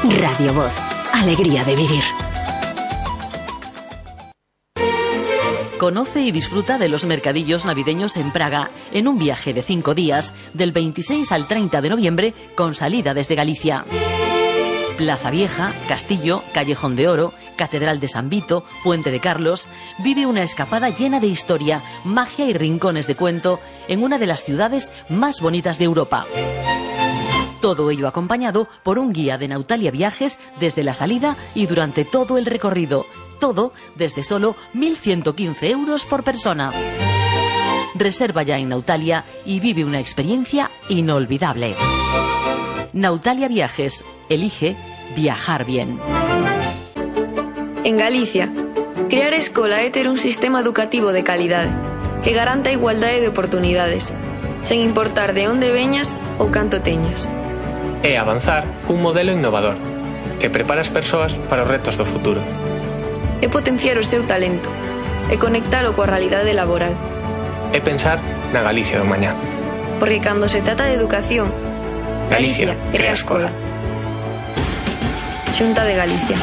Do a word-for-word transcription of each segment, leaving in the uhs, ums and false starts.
Radio Voz. Alegría de vivir. Conoce y disfruta de los mercadillos navideños en Praga en un viaje de cinco días, del veintiséis al treinta de noviembre, con salida desde Galicia. Plaza Vieja, Castillo, Callejón de Oro, Catedral de San Vito, Puente de Carlos. Vive una escapada llena de historia, magia y rincones de cuento en una de las ciudades más bonitas de Europa. Todo ello acompañado por un guía de Nautalia Viajes desde la salida y durante todo el recorrido. Todo desde solo mil ciento quince euros por persona. Reserva ya en Nautalia y vive una experiencia inolvidable. Nautalia Viajes. Elige viajar bien. En Galicia, crear escola é ter un sistema educativo de calidade que garanta a igualdade de oportunidades, sen importar de onde veñas ou canto teñas. É avanzar cun modelo innovador que prepara as persoas para os retos do futuro. É potenciar o seu talento e conectalo coa realidade laboral. É pensar na Galicia do mañá. Porque cando se trata de educación, Galicia, Galicia crea escola. Xunta de Galicia.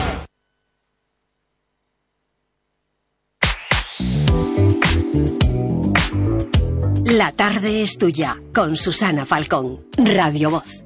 La tarde es tuya, con Susana Falcón. Radio Voz.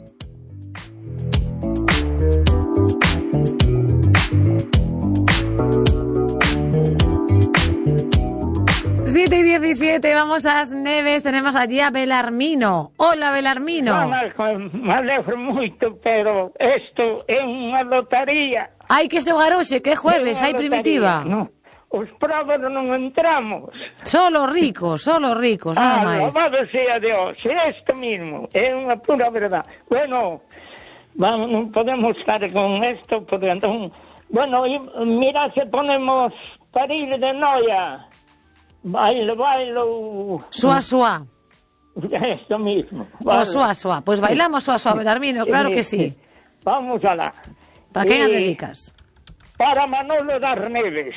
siete y diecisiete, vamos a las Neves, tenemos allí a Belarmino. Hola, Belarmino. Me alegro moito, pero isto é unha lotaría. Hai que xogar hoxe, que é jueves, hai primitiva. No, os probos non entramos. Solo ricos, solo ricos, nada ah, máis. Alabado sea Dios, isto mismo, é unha pura verdad. Bueno, vamos, non podemos estar con isto, porque entón... Bueno, mira se ponemos parir de noia. Bailo, bailo. Suá, suá. Esto mismo. Vale. O suá, suá. Pues bailamos suá, suá, Belarmino, claro que sí. Vamos alá. ¿Para qué nos dedicas? Para Manolo das Neves.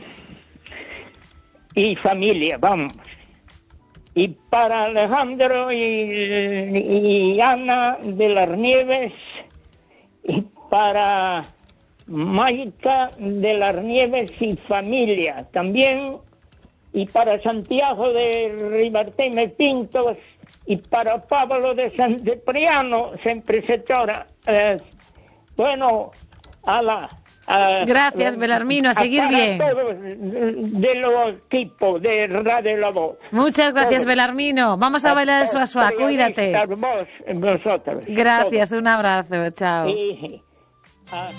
Y familia, vamos. Y para Alejandro y, y Ana de las Nieves. Y para Maica de las Nieves y familia. También... y para Santiago de Ribarteme Pintos y para Pablo de San Cipriano, siempre se chora. Eh, bueno, ala. A, Gracias, Belarmino, a seguir a bien. Todos de los equipos de Radio La Voz. Muchas gracias, todos. Belarmino. Vamos a, a bailar el suá, suá, cuídate. Vos, vosotros. Gracias, todos. un abrazo, chao. Y, a,